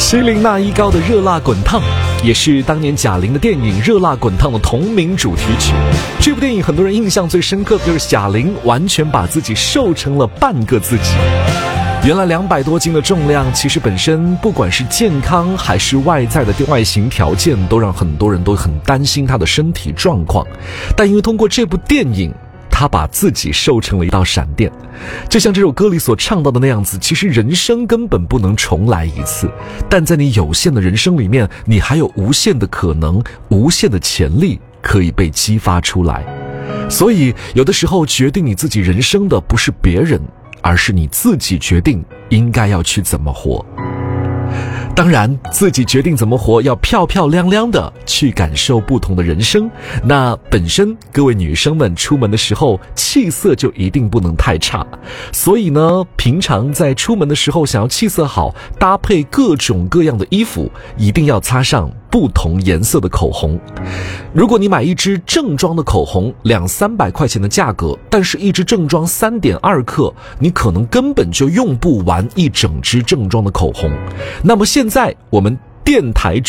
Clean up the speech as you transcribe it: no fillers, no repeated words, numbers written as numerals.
西林娜依高的《热辣滚烫》也是当年贾玲的电影《热辣滚烫》的同名主题曲。这部电影很多人印象最深刻的就是贾玲完全把自己瘦成了半个自己。原来200多斤的重量，其实本身不管是健康还是外在的外形条件，都让很多人都很担心她的身体状况。但因为通过这部电影，他把自己瘦成了一道闪电，就像这首歌里所唱到的那样子，其实人生根本不能重来一次，但在你有限的人生里面，你还有无限的可能，无限的潜力可以被激发出来。所以有的时候决定你自己人生的不是别人，而是你自己决定应该要去怎么活。当然自己决定怎么活，要漂漂亮亮的去感受不同的人生。那本身各位女生们出门的时候气色就一定不能太差，所以呢，平常在出门的时候想要气色好，搭配各种各样的衣服，一定要擦上不同颜色的口红。如果你买一支正装的口红200-300块钱的价格，但是一支正装3.2克，你可能根本就用不完一整支正装的口红。那么现在我们电台